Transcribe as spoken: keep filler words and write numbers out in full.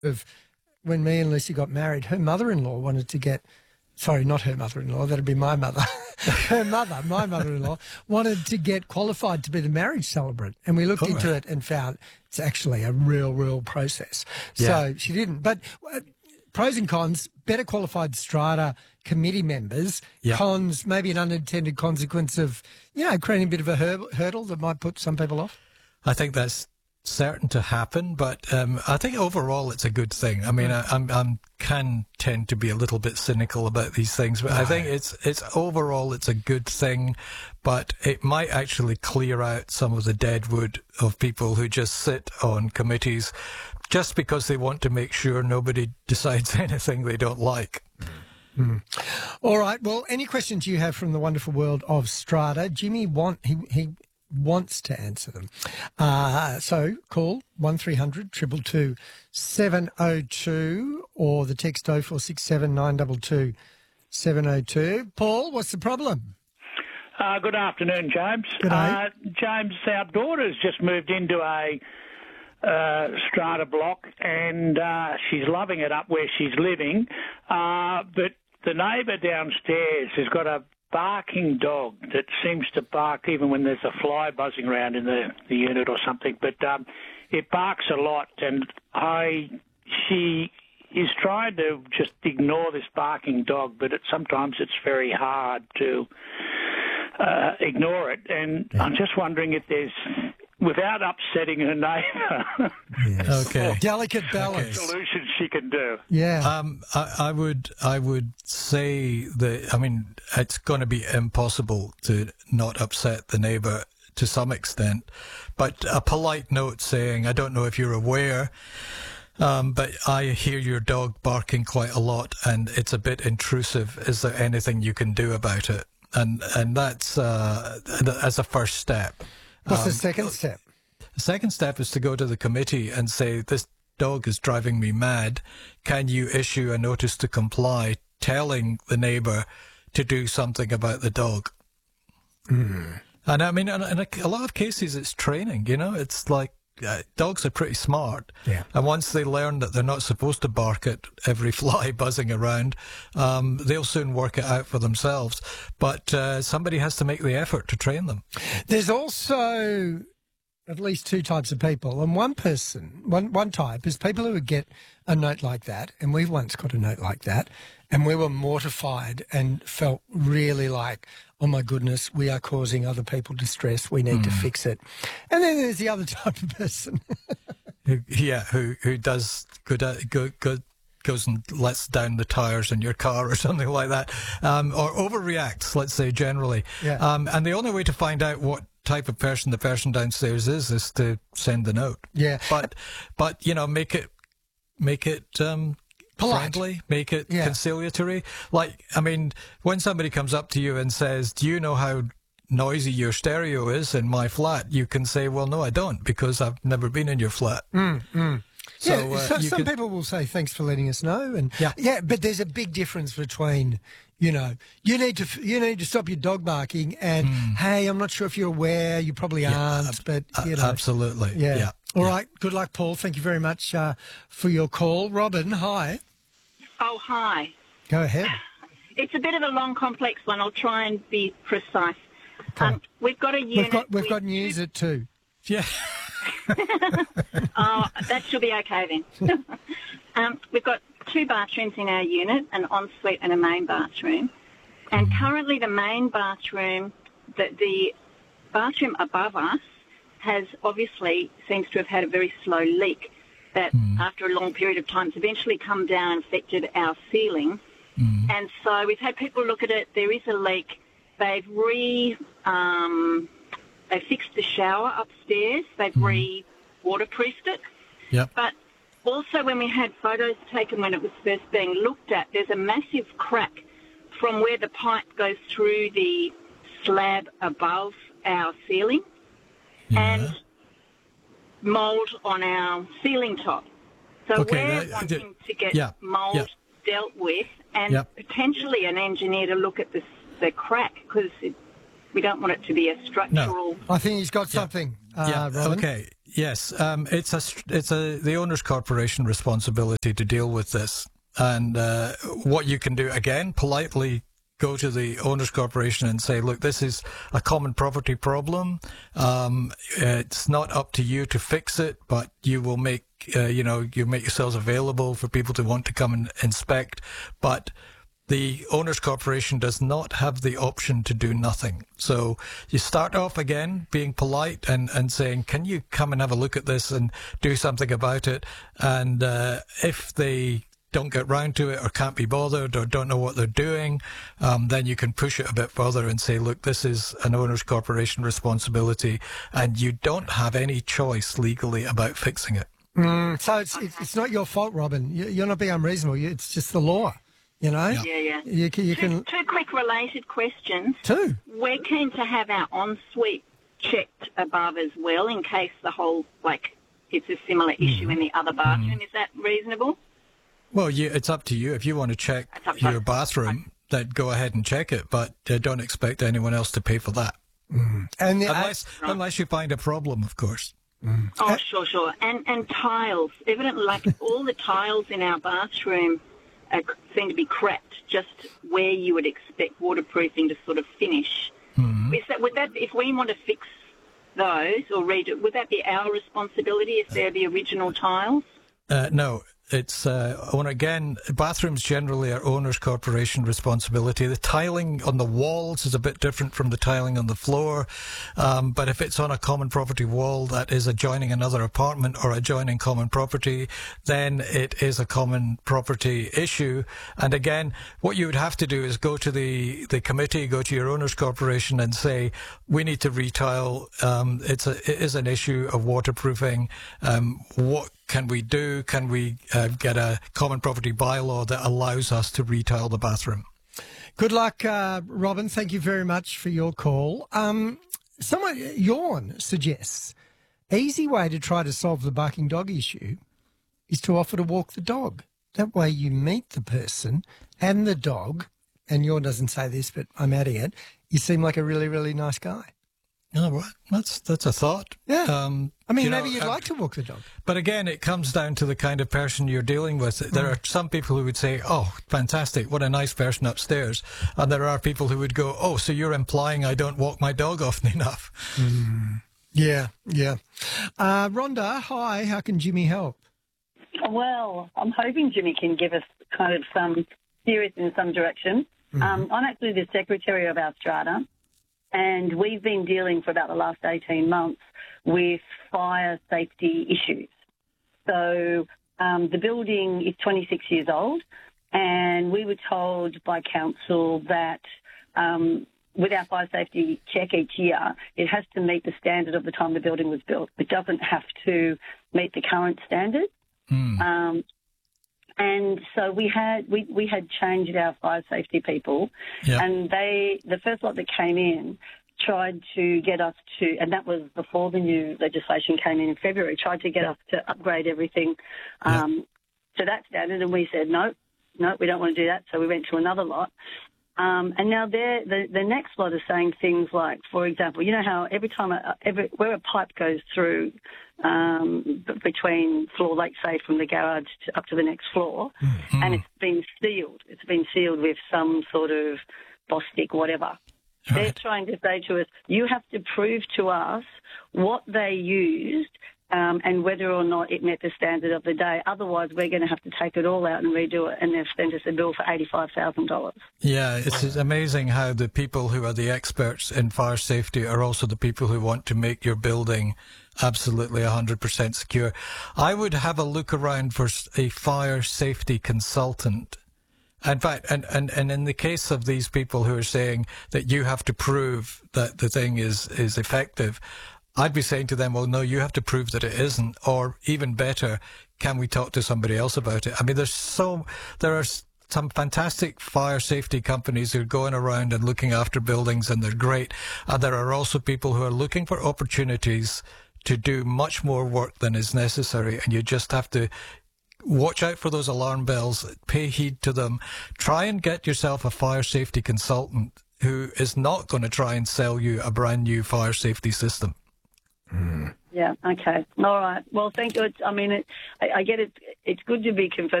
of when me and Lucy got married, her mother-in-law wanted to get, sorry, not her mother-in-law, that'd be my mother. Her mother, my mother-in-law, wanted to get qualified to be the marriage celebrant. And we looked All into right. it and found it's actually a real, real process. Yeah. So she didn't. But uh, pros and cons, better qualified strata committee members, Yeah. cons, maybe an unintended consequence of, you know, creating a bit of a hur- hurdle that might put some people off. I think that's certain to happen, but um, I think overall it's a good thing. I mean, I, I'm, I'm can tend to be a little bit cynical about these things, but I think it's it's overall it's a good thing, but it might actually clear out some of the deadwood of people who just sit on committees just because they want to make sure nobody decides anything they don't like. Mm. All right. Well, any questions you have from the wonderful world of strata, Jimmy want he he. wants to answer them. Uh, so call one three hundred two two two seven oh two or the text oh four six seven nine two two seven oh two. Paul, what's the problem? Uh, good afternoon, James. Good day. Uh, James, our daughter's just moved into a uh, strata block and uh, she's loving it up where she's living, uh, but the neighbour downstairs has got a barking dog that seems to bark even when there's a fly buzzing around in the, the unit or something, but um, it barks a lot, and I she is trying to just ignore this barking dog, but it, sometimes it's very hard to uh, ignore it, and Yeah. I'm just wondering if there's, without upsetting her neighbour, Yes. Okay. Delicate balance. solutions she can do. Yeah. Um, I, I would, I would say that. I mean, it's going to be impossible to not upset the neighbour to some extent, but a polite note saying, "I don't know if you're aware, um, but I hear your dog barking quite a lot, and it's a bit intrusive. Is there anything you can do about it?" And and that's uh, as a first step. What's the Um, second step? The second step is to go to the committee and say, this dog is driving me mad. Can you issue a notice to comply telling the neighbour to do something about the dog? Mm. And I mean, in a, in a lot of cases, it's training, you know, it's like uh, dogs are pretty smart. Yeah. And once they learn that they're not supposed to bark at every fly buzzing around, um, they'll soon work it out for themselves. But uh, somebody has to make the effort to train them. There's also at least two types of people, and one person, one one type is people who would get a note like that, and we've once got a note like that, and we were mortified and felt really like, oh my goodness, we are causing other people distress, we need mm. to fix it. And then there's the other type of person. who, yeah, who who does good good good. goes and lets down the tires in your car or something like that, um, or overreacts, let's say, generally. Yeah. Um, and the only way to find out what type of person the person downstairs is is to send the note. Yeah. But, but you know, make it, make it um, polite, friendly, make it yeah. conciliatory. Like, I mean, when somebody comes up to you and says, "Do you know how noisy your stereo is in my flat?" You can say, "Well, no, I don't, because I've never been in your flat." Mm, mm. So, yeah, uh, so, you some could, people will say, thanks for letting us know. And yeah. yeah, but there's a big difference between, you know, you need to you need to stop your dog barking and, mm. hey, I'm not sure if you're aware, you probably yeah, aren't, but, you know. Absolutely. Yeah. yeah. All yeah. right. Good luck, Paul. Thank you very much uh, for your call. Robin, hi. Oh, hi. Go ahead. It's a bit of a long, complex one. I'll try and be precise. Okay. Um, we've got a unit... We've got, we've with got news at two. Yeah. Oh, that should be okay then. um, we've got two bathrooms in our unit, an ensuite and a main bathroom. And currently the main bathroom, the, the bathroom above us has obviously seems to have had a very slow leak that mm. after a long period of time has eventually come down and affected our ceiling. Mm. And so we've had people look at it. There is a leak. They've re... Um, They fixed the shower upstairs. They've mm. re-waterproofed it. Yep. But also when we had photos taken when it was first being looked at, there's a massive crack from where the pipe goes through the slab above our ceiling yeah. and mould on our ceiling top. So okay, we're that, wanting to get yeah, mould yeah. dealt with and yep. potentially an engineer to look at this, the crack because it we don't want it to be a structural... No. I think he's got something, yeah. uh, yeah. Robin. Okay. Yes, um, it's a it's a the owner's corporation responsibility to deal with this, and uh, what you can do again politely. Go to the owner's corporation and say, look, this is a common property problem. Um, it's not up to you to fix it, but you will make, uh, you know, you make yourselves available for people to want to come and inspect. But the owner's corporation does not have the option to do nothing. So you start off again being polite and, and saying, can you come and have a look at this and do something about it? And uh, if they don't get round to it or can't be bothered or don't know what they're doing, um, then you can push it a bit further and say, look, this is an owner's corporation responsibility and you don't have any choice legally about fixing it. Mm, so it's, it's it's not your fault, Robin. You- You're not being unreasonable. You- It's just the law, you know? Yeah, yeah. You can... You Two, can two quick related questions. two. We're keen to have our ensuite checked above as well in case the whole, like, it's a similar issue in the other bathroom. Is that reasonable? Well, you, it's up to you. If you want to check It's up to your us. bathroom, then go ahead and check it, but uh, don't expect anyone else to pay for that. And the, Unless, unless you find a problem, of course. Oh, sure, sure. And and tiles. Evidently, like all the tiles in our bathroom are, seem to be cracked, just where you would expect waterproofing to sort of finish. Is that would that if we want to fix those or redo, would that be our responsibility if they're the original tiles? Uh, no, it's, uh, when again, bathrooms generally are owner's corporation responsibility. The tiling on the walls is a bit different from the tiling on the floor. Um, but if it's on a common property wall that is adjoining another apartment or adjoining common property, then it is a common property issue. And again, what you would have to do is go to the, the committee, go to your owner's corporation and say, we need to retile. Um, it's a, it is an issue of waterproofing. Um, what can we do? Can we uh, get a common property bylaw that allows us to retile the bathroom? Good luck, uh, Robin. Thank you very much for your call. Um, someone, Yawn suggests, easy way to try to solve the barking dog issue is to offer to walk the dog. That way you meet the person and the dog, and Yawn doesn't say this, but I'm adding it, you seem like a really, really nice guy. Oh, well, that's that's a thought. Yeah. Um, I mean, you know, maybe you'd uh, like to walk the dog. But again, it comes down to the kind of person you're dealing with. There are some people who would say, oh, fantastic, what a nice person upstairs. And there are people who would go, oh, so you're implying I don't walk my dog often enough. Yeah, yeah. Uh, Rhonda, hi, how can Jimmy help? Well, I'm hoping Jimmy can give us kind of some steer in some direction. Mm-hmm. Um, I'm actually the secretary of our strata, and we've been dealing for about the last eighteen months with fire safety issues. So um, the building is twenty-six years old, and we were told by council that um, with our fire safety check each year, it has to meet the standard of the time the building was built. It doesn't have to meet the current standard. Mm. Um, and so we had we, we had changed our fire safety people, Yeah. and they the first lot that came in tried to get us to, and that was before the new legislation came in in February, tried to get us to upgrade everything um, to that standard, and we said no, no, we don't want to do that. So we went to another lot. Um, and now they're, the the next lot is saying things like, for example, you know how every time a, every where a pipe goes through um, b- between floor, let's say from the garage to, up to the next floor, Mm-hmm. and it's been sealed. It's been sealed with some sort of Bostik, whatever. They're Right. trying to say to us, you have to prove to us what they used um, and whether or not it met the standard of the day. Otherwise, we're going to have to take it all out and redo it, and they've sent us a bill for eighty-five thousand dollars. Yeah, it's it's amazing how the people who are the experts in fire safety are also the people who want to make your building absolutely one hundred percent secure. I would have a look around for a fire safety consultant. In fact, and, and, and in the case of these people who are saying that you have to prove that the thing is, is effective, I'd be saying to them, well, no, you have to prove that it isn't. Or even better, can we talk to somebody else about it? I mean, there's so, there are some fantastic fire safety companies who are going around and looking after buildings, and they're great. And there are also people who are looking for opportunities to do much more work than is necessary. And you just have to watch out for those alarm bells, pay heed to them, try and get yourself a fire safety consultant who is not going to try and sell you a brand new fire safety system. Yeah, okay. All right. Well, thank you. It's, I mean, it, I, I get it. It's good to be confirmed.